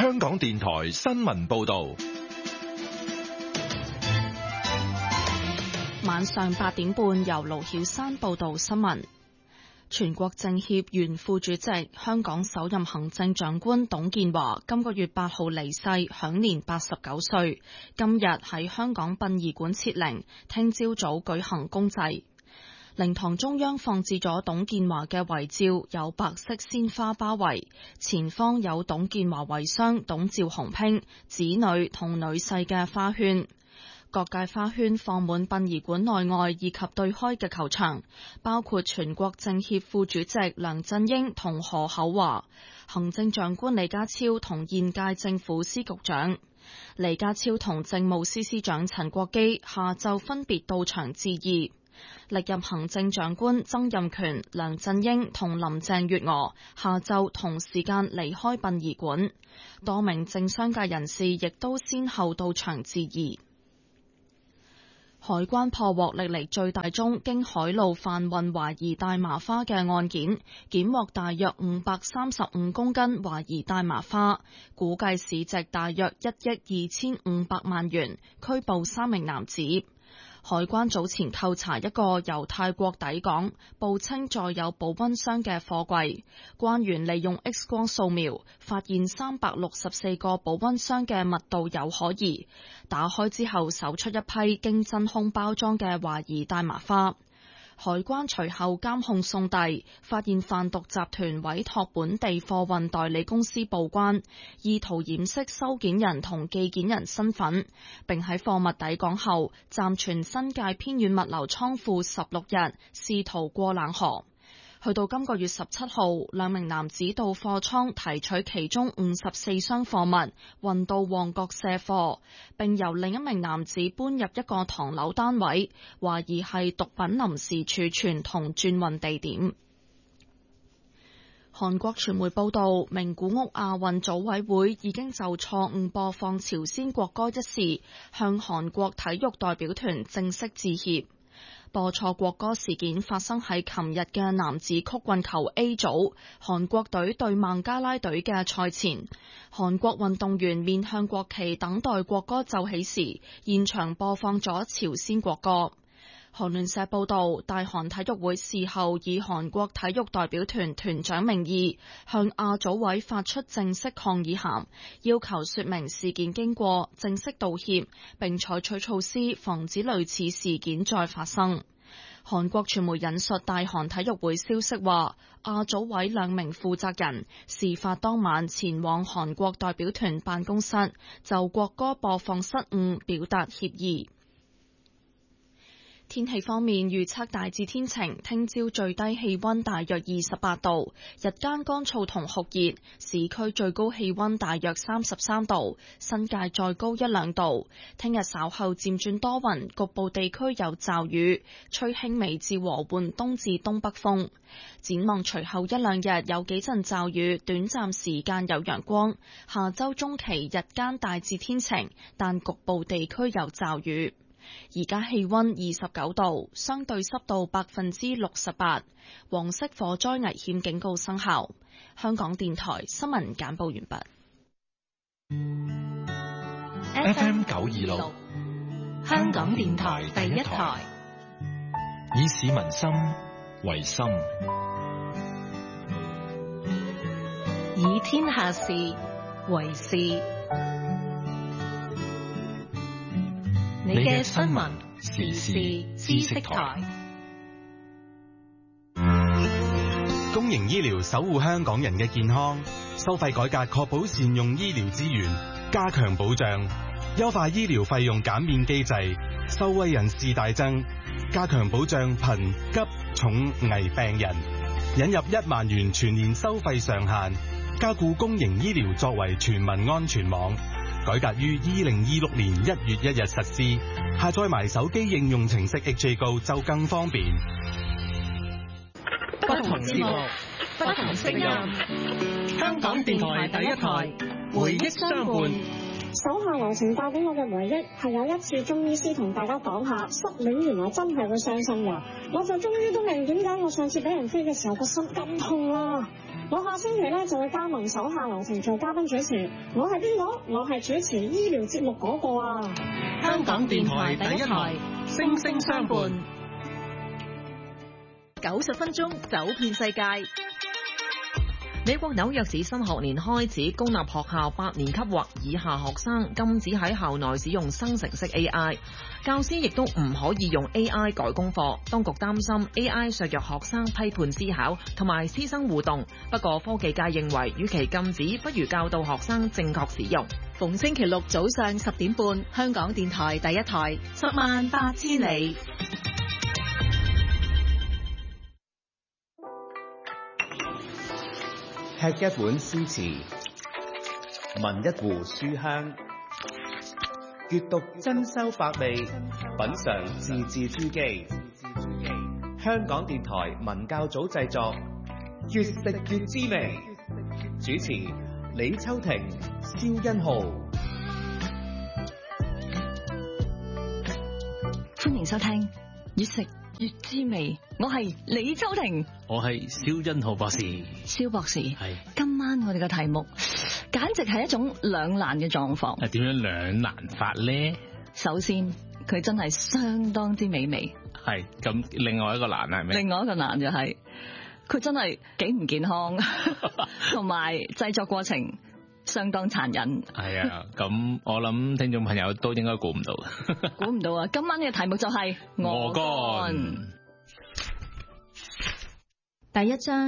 香港電台新聞報道。 晚上8點半，由盧曉珊報道新聞。全國政協原副主席、香港首任行政長官董建華今個月8號離世，享年89歲。今日喺香港殯儀館設靈，聽朝早舉行公祭。靈堂中央放置咗董建華嘅遺照，有白色鮮花包圍，前方有董建華遺孀董趙鴻拼、子女同女婿嘅花圈。各界花圈放滿殯儀館內外以及對開嘅球場，包括全國政協副主席梁振英同何厚鏵，行政長官李家超同現屆政府司局長。李家超同政務司司長陳國基下晝分別到場致意。歷任行政長官曾蔭權、梁振英同林鄭月娥下晝同時間離開殯儀館，多名政商界人士亦都先後到場致意。海關破獲歷嚟最大宗經海路販運懷疑大麻花嘅案件，檢獲大約535公斤懷疑大麻花，估計市值大約1億2500萬元，拘捕3名男子。海關早前扣查一個由泰國抵港，報稱載有保溫箱嘅貨櫃，關員利用 X 光掃描，發現364個保溫箱嘅密度有可疑，打開之後搜出一批經真空包裝嘅懷疑大麻花。海關隨後監控送遞，發現販毒集團委託本地貨運代理公司報關，意圖掩飾收件人同寄件人身份，並喺貨物抵港後暫存新界偏遠物流倉庫16日，試圖過冷河。去到今個月17號，2名男子到貨倉提取其中54箱貨物，運到旺角卸貨，並由另一名男子搬入一個唐樓單位，懷疑係毒品臨時儲存同轉運地點。韓國傳媒報道，名古屋亞運組委會已經就錯誤播放朝鮮國歌一事，向韓國體育代表團正式致歉。播錯國歌事件發生喺琴日嘅男子曲棍球 A 組，韓國隊對孟加拉隊嘅賽前，韓國運動員面向國旗等待國歌奏起時，現場播放咗朝鮮國歌。韓聯社報道，大韓體育會事後以韓國體育代表團團長名義向亞組委發出正式抗議函，要求說明事件經過，正式道歉，並採取措施防止類似事件再發生。韓國傳媒引述大韓體育會消息話，亞組委2名負責人事發當晚前往韓國代表團辦公室，就國歌播放失誤表達歉意。天氣方面，預測大致天晴，聽朝最低氣溫大約28度，日間乾燥同酷熱，市區最高氣溫大約33度，新界再高1-2度。聽日稍後漸轉多雲，局部地區有驟雨，吹輕微至和緩東至東北風。展望隨後1-2日有幾陣驟雨，短暫時間有陽光。下周中期日間大致天晴，但局部地區有驟雨。而家氣溫29度，相對濕度68%，黃色火災危險警告生效。香港電台新聞簡報完畢。FM 926， 香港電台第一台， 以市民心為心， 以天下事為事。你嘅新聞時事知識台。 公營醫療守護香港人嘅健康，收費改革確保善用醫療資源，加強保障，優化醫療費用減免機制，受惠人士大增，加強保障貧急重危病人，引入1萬元全年收費上限，加固公營醫療作為全民安全網。改革於2026年1月1日實施，下載埋手機應用程式 HA Go 就更方便。 不同節目，不同聲音，香港電台第一台，回憶相伴。 手下留情帶俾我嘅回憶係有一次中醫師同大家講下失戀原來真係會傷心㗎，我就終於都明點解我上次俾人飛嘅時候個心咁痛啦。 我下星期咧就會加盟手下留情做嘉賓主持。我係邊個？我係主持醫療節目嗰個啊！ 香港電台第一台，星聲相伴 ，90分鐘走遍世界。美國紐約市新學年開始，公立學校8年級或以下學生禁止喺校內使用生成式 AI， 教師亦都唔可以用 AI 改功課。當局擔心 AI 削弱學生批判思考同埋師生互動。不過科技界認為，與其禁止，不如教導學生正確使用。 逢星期六早上10點半，香港電台第一台，108000里。 吃一碗詩詞，聞一壺書香，閱讀珍饈百味，品嘗字字珠璣。香港電台文教組製作，越食越滋味。主持李秋婷、蕭欣浩。 歡迎收聽越食越滋味，我係李秋婷， 我係蕭欣浩博士。 蕭博士， 係今晚我哋嘅題目簡直係一種兩難嘅狀況。 係點樣兩難法咧？ 首先，佢真係相當之美味。 係咁，另外一個難係咩？ 另外一個難就係佢真係幾唔健康，同埋製作過程相當殘忍。 係啊，咁我諗聽眾朋友都應該估唔到。 估唔到啊！今晚嘅題目就係鵝肝。 第一章，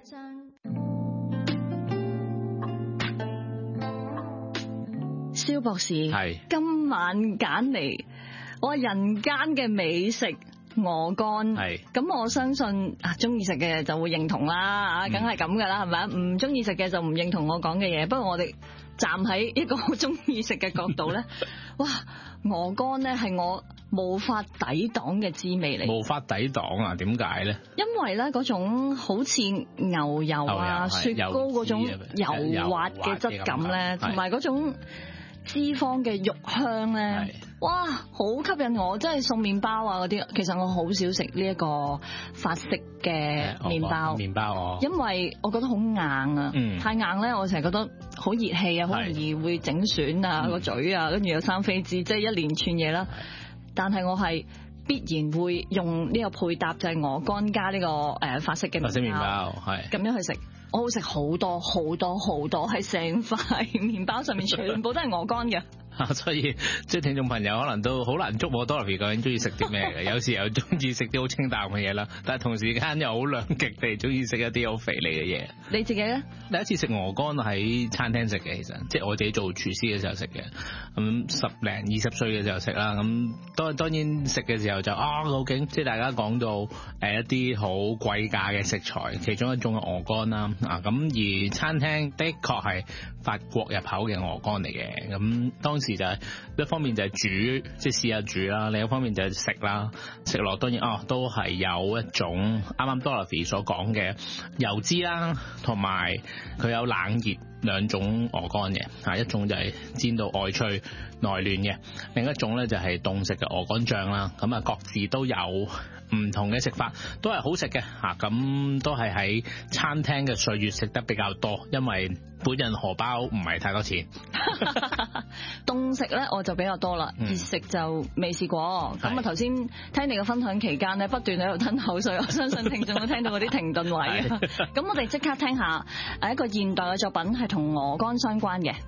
蕭博士， 係今晚揀嚟我人間嘅美食鵝肝。係咁，我相信中意食嘅就會認同啦，梗係咁噶啦，係咪啊？唔中意食嘅就唔認同我講嘅嘢。不過我哋站喺一個好中意食嘅角度咧，哇！鵝肝咧係我無法抵擋嘅滋味嚟。無法抵擋啊？點解咧？因為咧嗰種好似牛油啊、雪糕嗰種油滑嘅質感咧，同埋嗰種脂肪嘅肉香咧，哇，好吸引我！真係送麵包啊嗰啲，其實我好少食呢一個法式嘅麵包，因為我覺得好硬啊，太硬咧，我成日覺得好熱氣啊，好容易會整損啊個嘴啊，跟住有生痱滋，即係一連串嘢啦。但係我係必然會用呢個配搭，就係鵝肝加呢個法式嘅麵包，係咁樣去食。我好食好多，係成塊麵包上面全部都係鵝肝嘅。 所以即係聽眾朋友可能都好難捉摸 Dorothy 究竟中意食啲咩嘅，有時又中意食啲好清淡嘅嘢啦，但係同時間又好兩極地中意食一啲好肥膩嘅嘢。 你自己咧？ 第一次食鵝肝喺餐廳食嘅，其實即係我自己做廚師嘅時候食嘅，咁10零20歲嘅時候食啦，咁當然食嘅時候就究竟即係大家講到一啲好貴價嘅食材，其中一種係鵝肝啦，咁而餐廳的確係法國入口嘅鵝肝嚟嘅，咁當時就係一方面就係煮，即係試下煮啦，另一方面就係食啦，食落當然都係有一種啱啱 Dorothy 所講嘅油脂啦，同埋佢有冷熱兩種鵝肝嘅，一種就係煎到外脆內嫩嘅，另一種咧就係凍食嘅鵝肝醬啦，咁各自都有唔同嘅食法，都係好食嘅，咁都係喺餐廳嘅歲月食得比較多，因為本人荷包唔係太多錢。 凍食咧我就比較多啦，熱食就未試過。咁頭先聽你嘅分享期間咧，不斷喺度吞口水，我相信聽眾都聽到嗰啲停頓位。咁我哋即刻聽下一個現代嘅作品係同鵝肝相關嘅。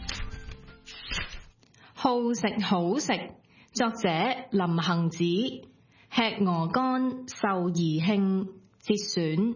好食好食，作者林行止，吃鵝肝壽宜慶節選。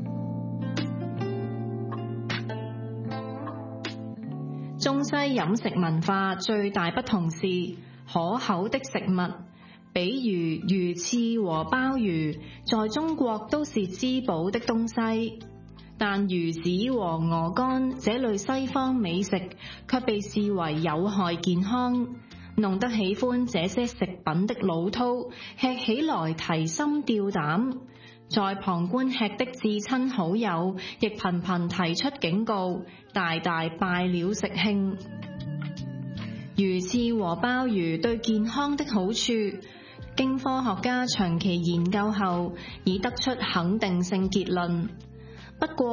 中西飲食文化最大不同是可口的食物，比如魚翅和鮑魚在中國都是滋補的東西，但魚子和鵝肝這類西方美食卻被視為有害健康，弄得喜歡這些食品的老饕吃起來提心吊膽，在旁觀吃的至親好友亦頻頻提出警告，大大敗了食興。魚翅和鮑魚對健康的好處，經科學家長期研究後已得出肯定性結論。不過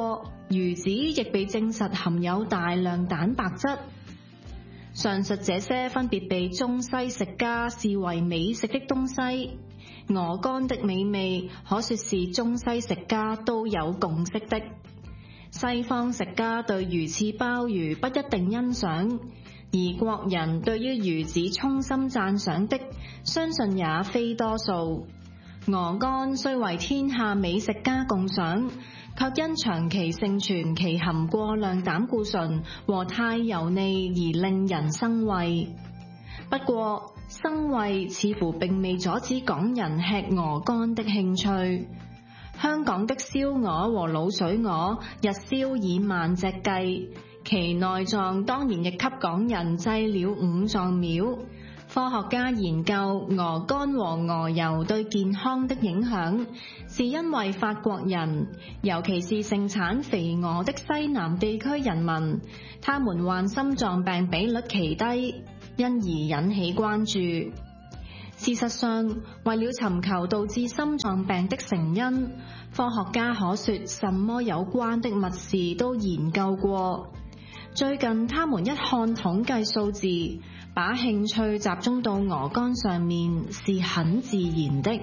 魚子亦被證實含有大量蛋白質。上述這些分別被中西食家視為美食的東西，鵝肝的美味可說是中西食家都有共識的。西方食家對魚翅鮑魚不一定欣賞，而國人對於魚子衷心讚賞的，相信也非多數。鵝肝雖為天下美食家共賞，卻因長期盛傳其含過量膽固醇和太油膩而令人生畏。不過，生畏似乎並未阻止港人吃鵝肝的興趣。香港的燒鵝和滷水鵝日銷以萬隻計，其內臟當然亦給港人製了五臟廟。科學家研究鵝肝和鵝油對健康的影響，是因為法國人，尤其是盛產肥鵝的西南地區人民，他們患心臟病比率奇低，因而引起關注。事實上，為了尋求導致心臟病的成因，科學家可說什麼有關的密事都研究過。最近他們一看統計數字，把興趣集中到鵝肝上面是很自然的。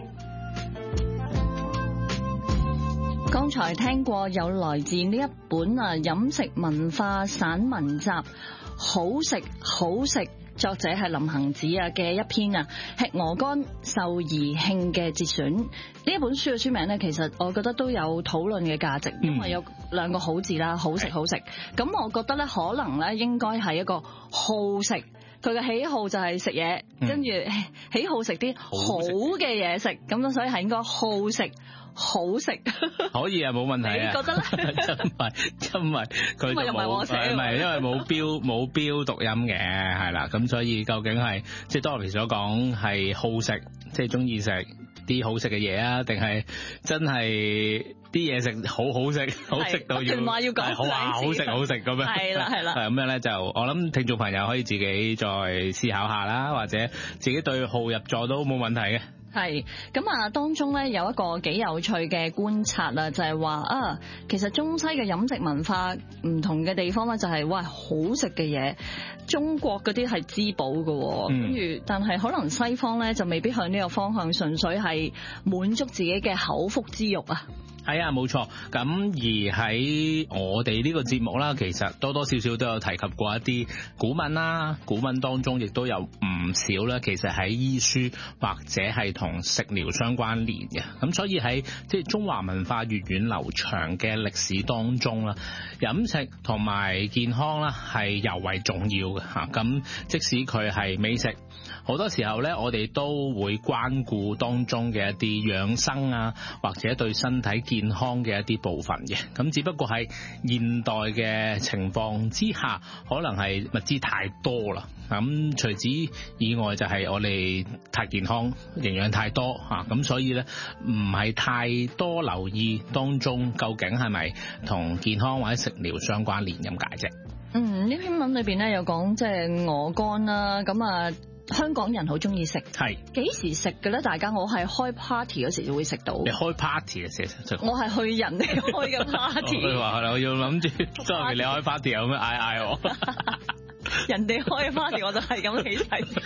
剛才聽過有來自呢一本飲食文化散文集《好食好食》，作者係林行止嘅一篇吃鵝肝壽兒慶嘅節選。呢一本書嘅書名呢，其實我覺得都有討論嘅價值，因為有兩個好字啦，好食好食。咁我覺得咧，可能咧應該係一個好食。佢嘅喜好就係食嘢，跟住喜好食啲好嘅嘢食，咁所以係應該好食好食。 可以啊，冇問題啊。你覺得咧？因為佢又唔係我寫，唔係因為冇標讀音嘅，係啦。咁所以究竟係即係Dorothy所講係好食，即係中意食啲好食嘅嘢啊，定係真係啲嘢食好好食，好食到要話要講好食好食咁樣。係啦係啦。咁樣咧就我諗聽眾朋友可以自己再思考下啦，或者自己對號入座都冇問題嘅。 係咁當中咧有一個幾有趣嘅觀察啦，就係話其實中西嘅飲食文化唔同嘅地方咧，就係好食嘅嘢，中國嗰啲係滋補嘅，跟住但係可能西方咧就未必向呢個方向，純粹係滿足自己嘅口腹之欲啊。 係啊，冇錯。咁而喺我哋呢個節目啦，其實多多少少都有提及過一啲古文啦，古文當中亦都有唔少咧，其實喺醫書或者係同食療相關聯嘅。咁所以喺即係中華文化源遠流長嘅歷史當中啦，飲食同埋健康啦係尤為重要嘅嚇。咁即使佢係美食，好多時候咧，我哋都會關顧當中嘅一啲養生啊，或者對身體健康嘅一啲部分嘅。咁只不過係現代嘅情況之下，可能係物資太多啦。咁除此以外，就係我哋太健康，營養太多嚇，咁所以咧唔係太多留意當中究竟係咪同健康或者食療相關聯咁解啫。 呢篇文裏邊咧有講即係鵝肝啦，咁香港人好中意食，係幾時食嘅咧？大家我係開 party 嗰時就會食到。你開 party 嘅時候食？ 我係去人哋開嘅 party。 佢話我要諗住，sorry，你開 party 有咩嗌我？ 人哋開嘅 party 我就係咁起勢食。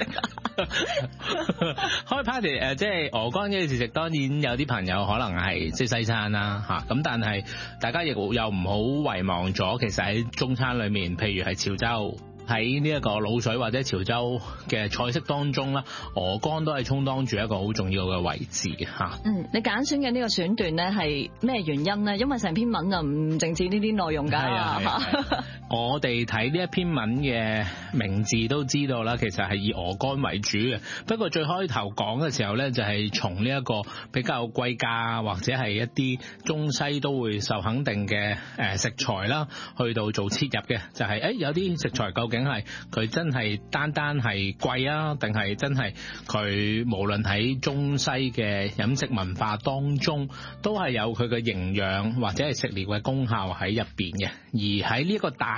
開 party 即係鵝肝嘅時食，當然有啲朋友可能係即係西餐啦嚇，咁但係大家亦又唔好遺忘咗，其實喺中餐裏面，譬如係潮州。喺呢一個滷水或者潮州嘅菜式當中啦，鵝肝都係充當住一個好重要嘅位置嘅嚇。 你揀選嘅呢個選段咧係咩原因咧？因為成篇文啊唔淨止呢啲內容㗎。係我哋睇呢一篇文嘅名字都知道啦，其實係以鵝肝為主嘅。不過最開頭講嘅時候咧，就係從呢一個比較貴價或者係一啲中西都會受肯定嘅食材啦，去到做切入嘅，就係有啲食材究竟係佢真係單係貴啊，定係真係佢無論喺中西嘅飲食文化當中，都係有佢嘅營養或者係食療嘅功效喺入邊嘅。而喺呢個大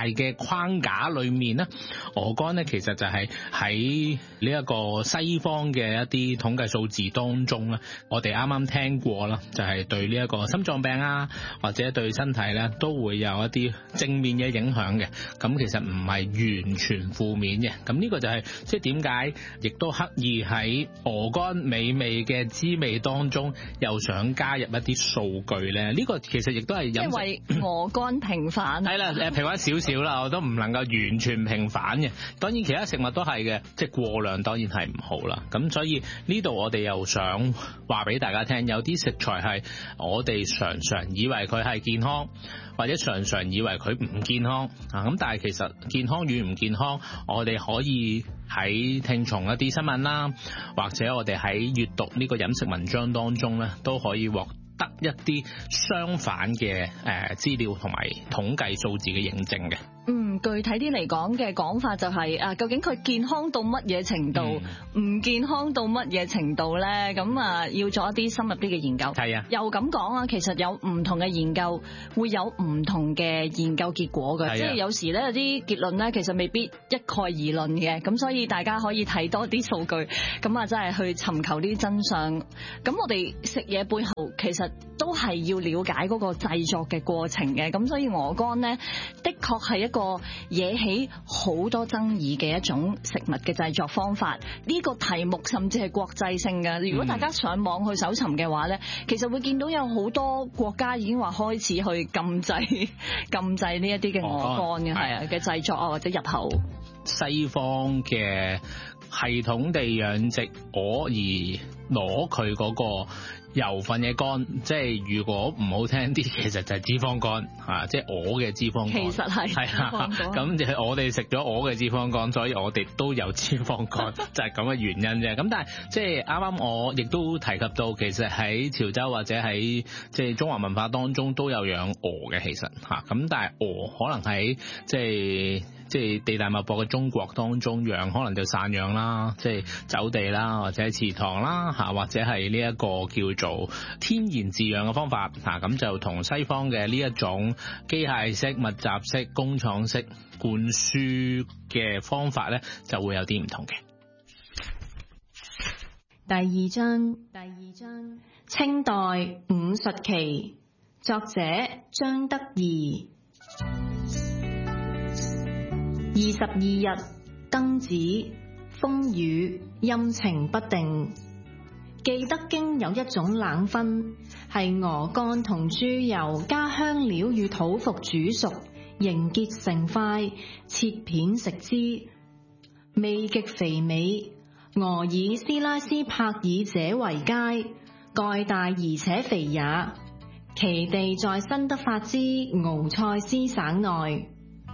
嘅框架裏面咧，鵝肝咧其實就係喺呢一個西方嘅一啲統計數字當中咧，我哋啱啱聽過啦，就係對呢一個心臟病啊，或者對身體咧都會有一啲正面嘅影響嘅。咁其實唔係完全負面嘅。咁呢個就係即係點解亦都刻意喺鵝肝美味嘅滋味當中又想加入一啲數據咧。呢個其實亦都係因為鵝肝平反。 係啦，平反少少啦，我都唔能夠完全平反嘅。當然其他食物都係嘅，即係過量當然係唔好啦。咁所以呢度我哋又想話俾大家聽，有啲食材係我哋常常以為佢係健康，或者常常以為佢唔健康啊。咁但係其實健康與唔健康，我哋可以喺聽從一啲新聞啦，或者我哋喺閱讀呢個飲食文章當中咧，都可以獲得一啲相反嘅資料同埋統計數字嘅認證嘅。 具體啲嚟講嘅講法就係究竟佢健康到乜嘢程度，唔健康到乜嘢程度咧？咁要做一啲深入啲嘅研究。 係啊， 又咁講啊，其實有唔同嘅研究會有唔同嘅研究結果嘅，即係有時咧有啲結論咧其實未必一概而論嘅，咁所以大家可以睇多啲數據，咁真係去尋求啲真相。咁我哋食嘢背後其實都係要了解嗰個製作嘅過程嘅，咁所以鵝肝咧的確係一個惹起好多爭議嘅一種食物嘅製作方法。呢個題目甚至係國際性嘅，如果大家上網去搜尋嘅話咧，其實會見到有好多國家已經話開始去禁制呢一啲嘅鵝肝嘅，係啊嘅製作啊或者入口。 西方嘅系統地養殖鵝而攞佢嗰個油分嘅肝，即係如果唔好聽啲，其實就係脂肪肝嚇，即係鵝嘅脂肪肝。 其實係啊， 咁就係我哋食咗鵝嘅脂肪肝，所以我哋都有脂肪肝，就係咁嘅原因啫。咁但係即係啱啱我亦都提及到，其實喺潮州或者喺即係中華文化當中都有養鵝嘅，其實嚇。咁但係鵝可能喺即係地大物博嘅中國當中養，可能就散養啦，即係走地啦，或者祠堂啦嚇，或者係呢一個叫做天然飼養嘅方法嚇，咁就同西方嘅呢一種機械式、密集式、工廠式灌輸嘅方法咧，就會有啲唔同嘅。 第二章清代伍術期，作者張德義。22日庚子，風雨陰晴不定。記得經有一種冷燻，係鵝肝同豬油加香料與土服煮熟，凝結成塊，切片食之，味極肥美。鵝以斯拉斯帕爾者為佳，蓋大而且肥也。其地在新德法之敖塞斯省內。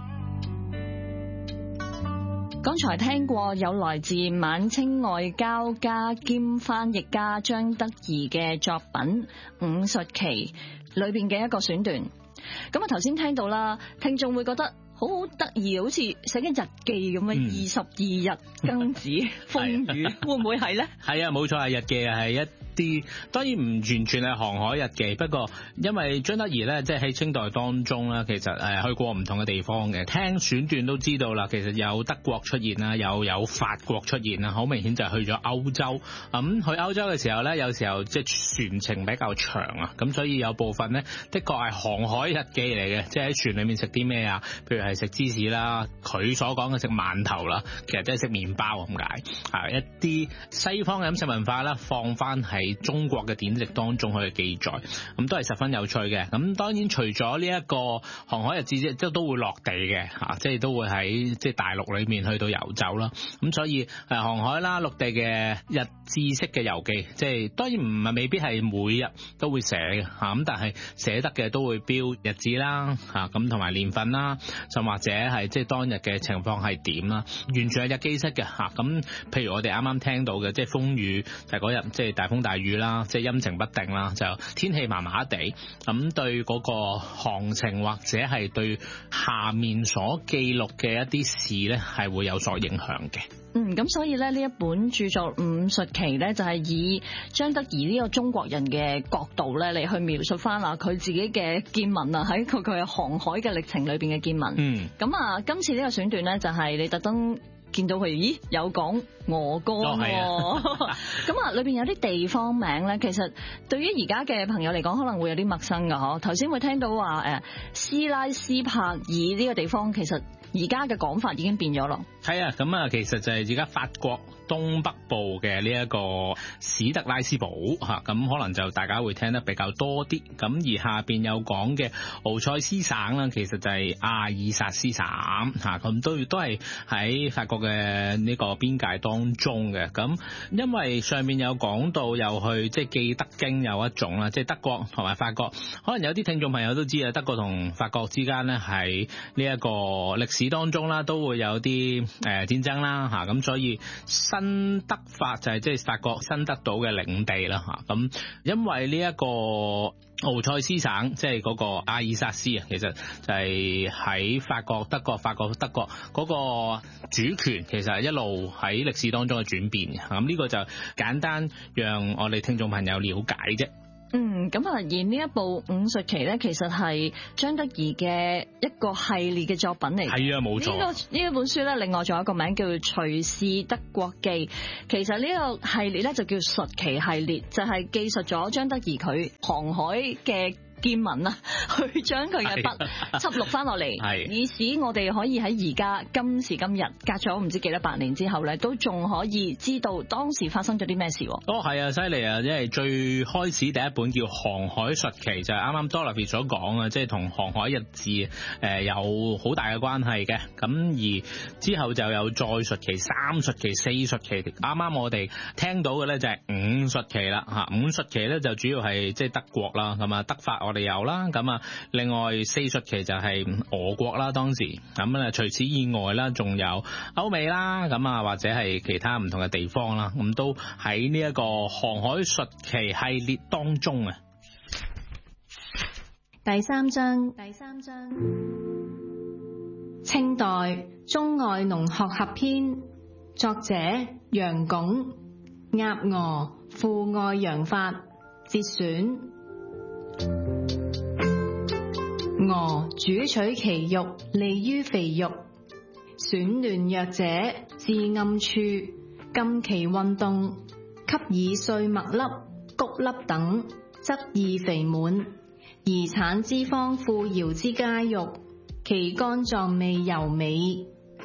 剛才聽過有來自晚清外交家兼翻譯家張德義嘅作品《伍術期》裏邊嘅一個選段。咁頭先聽到啦，聽眾會覺得好得意，好似寫緊日記咁嘅。22日庚子風雨會唔會係咧？ 係啊，冇錯，係日記，係一啲當然唔完全係航海日記，不過因為張德義咧，即係喺清代當中咧，其實去過唔同嘅地方嘅，聽選段都知道啦。其實有德國出現啦，有法國出現啦，好明顯就係去咗歐洲。咁去歐洲嘅時候咧，有時候即係船程比較長啊，咁所以有部分咧的確係航海日記嚟嘅，即係喺船裡面食啲咩啊？譬如係食芝士啦，佢所講嘅食饅頭啦，其實即係食麵包咁解。一啲西方嘅飲食文化啦，放翻喺中國嘅典籍當中去記載，咁都係十分有趣嘅。咁當然除咗呢一個航海日誌，即係都會落地嘅嚇，即係都會喺即係大陸裏面去到遊走啦。咁所以航海啦、陸地嘅日誌式嘅遊記，即係當然唔係未必係每日都會寫嘅嚇，咁但係寫得嘅都會標日子啦嚇，咁同埋年份啦，就或者係即係當日嘅情況係點啦，完全係日記式嘅嚇。咁譬如我哋啱啱聽到嘅，即係風雨就係嗰日即係大風大雨啦，即係陰晴不定啦，就天氣麻麻地，咁對嗰個行程或者係對下面所記錄嘅一啲事咧，係會有所影響嘅。 咁所以咧呢一本著作《伍術期》咧就係以張德怡呢個中國人嘅角度咧嚟去描述翻啊佢自己嘅見聞啊，喺佢嘅航海嘅歷程裏邊嘅見聞。咁啊，今次呢個選段咧就係你特登見到佢，咦有講鵝肝喎。咁啊，裏邊有啲地方名咧，其實對於而家嘅朋友嚟講可能會有啲陌生㗎嗬。頭先會聽到話斯拉斯帕爾呢個地方，其實而家嘅講法已經變咗咯。 係啊，咁啊，其實就係而家法國東北部嘅呢一個史特拉斯堡嚇，咁可能就大家會聽得比較多啲。咁而下邊有講嘅奧塞斯省啦，其實就係阿爾薩斯省嚇，咁都係喺法國嘅呢個邊界當中嘅。咁因為上面有講到又去即係記德經有一種啦，即係德國同埋法國，可能有啲聽眾朋友都知啊，德國同法國之間咧喺呢一個歷史當中啦，都會有啲戰爭啦嚇，咁所以新德法就係即係法國新得到嘅領地啦嚇，咁因為呢一個奧塞斯省即係嗰個阿爾薩斯啊，其實就係喺法國德國嗰個主權其實係一路喺歷史當中嘅轉變嘅，咁呢個就簡單讓我哋聽眾朋友了解啫。 咁啊，而呢一部《伍術期》咧，其實係張德怡嘅一個系列嘅作品嚟。 係啊，冇錯。 呢一本書咧，另外仲有一個名叫做《隨事德國記》。其實呢個系列咧就叫術期系列，就係記述咗張德怡佢航海嘅見聞啊，去將佢嘅筆輯錄翻落嚟，以使我哋可以喺而家今時今日隔咗唔知幾多百年之後咧，都仲可以知道當時發生咗啲咩事。 係啊，犀利啊！因為最開始第一本叫《航海術期》，就係啱啱 Dorothy 所講啊，即係同航海日誌有好大嘅關係嘅。咁而之後就有再術期、三術期、四術期，啱啱我哋聽到嘅咧就係伍術期啦嚇。伍術期咧就主要係即係德國啦，咁啊德法我哋有啦，咁啊另外四術期就係俄國啦，當時咁啊除此以外啦，仲有歐美啦，咁啊或者係其他唔同嘅地方啦，咁都喺呢一個航海術期系列當中啊。 第三章，清代中外農學合編，作者楊鞏，鴨鵝父愛養法節選。鵝主取其肉，利於肥肉，選嫩弱者至暗處，禁其運動，給以碎麥粒、穀粒等，則易肥滿，而產脂肪富饒之佳肉，其肝臟味柔美。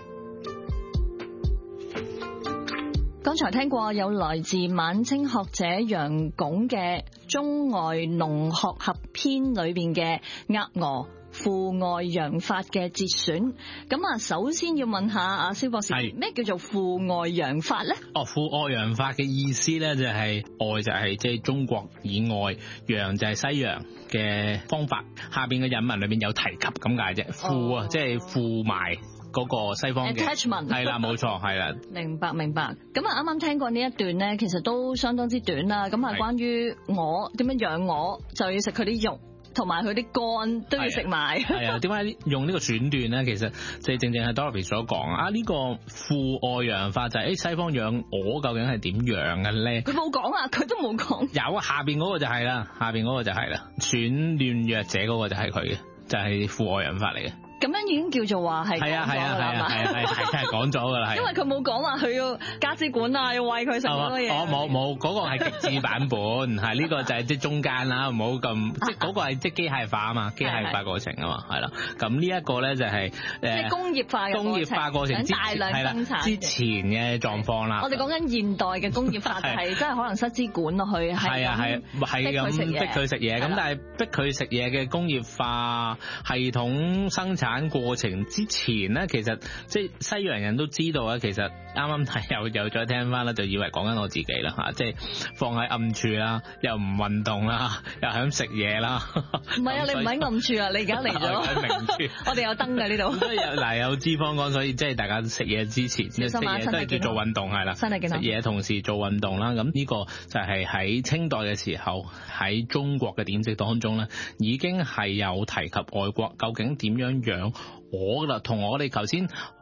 剛才聽過有來自晚清學者楊鞏嘅《中外農學合編》裏邊嘅鴨鵝父愛養法嘅節選。咁啊，首先要問下阿蕭博士，咩叫做父愛養法咧？ 父愛養法嘅意思咧就係愛就係即係中國以外，養就係西洋嘅方法。下邊嘅引文裏面有提及咁解啫，父啊即係父埋嗰個西方嘅 attachment， 係啦，冇錯，係啦。明白。咁啊，啱啱聽過呢一段咧，其實都相當之短啦。咁啊，關於鵝點樣養鵝，就要食佢啲肉，同埋佢啲肝都要食埋。係啊，點解用呢個選段咧？其實即係正正係 Dorothy 所講啊，呢個父愛養法就係西方養鵝究竟係點養嘅咧？佢冇講啊，佢都冇講。有啊，下邊嗰個就係啦，選嫩弱者嗰個就係佢嘅，就係父愛養法嚟嘅。咁樣已經叫做話係講咗㗎啦，係講咗㗎啦，因為佢冇講話佢要加支管啊，要餵佢食好多嘢。冇，嗰個係極致版本，係呢個就係即係中間啦，唔好咁即係嗰個係即係機械化啊嘛，機械化過程啊嘛，係啦。咁呢一個咧就係即係工業化過程大量生產之前嘅狀況啦。我哋講緊現代嘅工業化就係真係可能塞支管落去，係咁逼佢食嘢。咁但係逼佢食嘢嘅工業化系統生產過程之前咧，其實即係西洋人都知道啊。其實啱啱又再聽翻啦，就以為講緊我自己啦嚇，即係放喺暗處啦，又唔運動啦，又係咁食嘢啦。唔係啊，你唔喺暗處啊，你而家嚟咗喺明處。我哋有燈嘅呢度。嗱有脂肪肝，所以即係大家食嘢之前食嘢都係叫做運動係啦。身體健康。食嘢同時做運動啦，咁呢個就係喺清代嘅時候喺中國嘅典籍當中咧，已經係有提及外國究竟點樣養鵝啦，同我哋頭先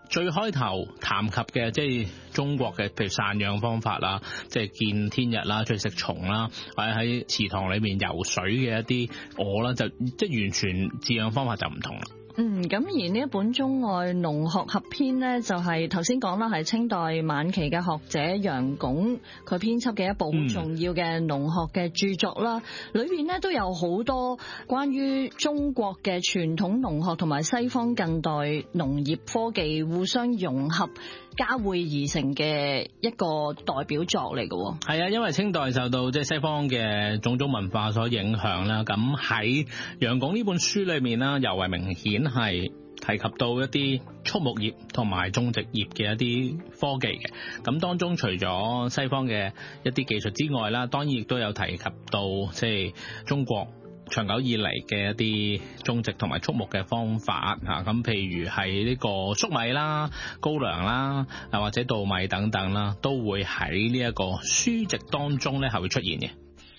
最開頭談及嘅即係中國嘅，譬如散養方法啦，即係見天日啦，出去食蟲啦，或者喺池塘裏面游水嘅一啲鵝啦，就即係完全飼養方法就唔同啦。 咁而呢一本中外農學合編呢，就係頭先講啦，係清代晚期嘅學者楊拱佢編輯嘅一部好重要嘅農學嘅著作啦。裏邊呢都有好多關於中國嘅傳統農學同埋西方近代農業科技互相融合交匯而成嘅一個代表作嚟嘅。 係啊，因為清代受到即係西方嘅種種文化所影響啦，咁喺楊拱呢本書裏面啦，尤為明顯係提及到一啲畜牧業同埋種植業嘅一啲科技嘅。咁當中除咗西方嘅一啲技術之外啦，當然亦都有提及到即係中國長久以嚟嘅一啲種植同埋畜牧嘅方法嚇，咁譬如係呢個粟米啦、高粱啦，或者稻米等等啦，都會喺呢一個書籍當中咧係會出現嘅。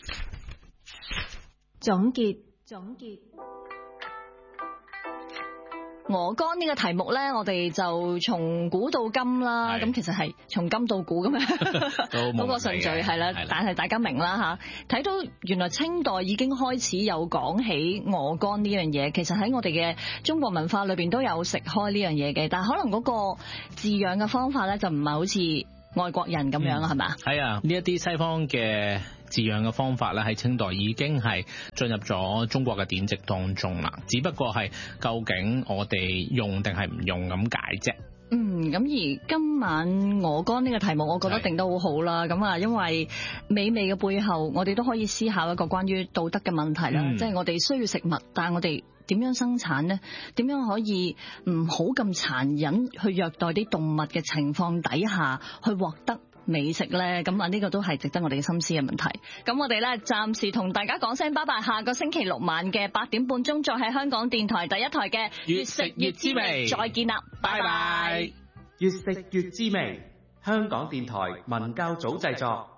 總結。 鵝肝呢個題目咧，我哋就從古到今啦，咁其實係從今到古咁樣嗰個順序係啦，但係大家明啦嚇。睇到原來清代已經開始有講起鵝肝呢樣嘢，其實喺我哋嘅中國文化裏邊都有食開呢樣嘢嘅，但係可能嗰個飼養嘅方法咧就唔係好似外國人咁樣係嘛？係啊，呢一啲西方嘅飼養嘅方法咧，喺清代已經係進入咗中國嘅典籍當中啦，只不過係究竟我哋用定係唔用咁解啫。 咁而今晚鵝肝呢個題目，我覺得定得好好啦。咁啊，因為美味嘅背後，我哋都可以思考一個關於道德嘅問題啦。即係我哋需要食物，但係我哋點樣生產呢？點樣可以唔好咁殘忍去虐待啲動物嘅情況底下去獲得美食咧？咁啊，呢個都係值得我哋深思嘅問題。咁我哋咧暫時同大家講聲拜拜，下個星期六晚嘅8點半鐘，再喺香港電台第一台嘅越食越滋味再見啦，拜拜。 越食越滋味，香港電台文教組製作。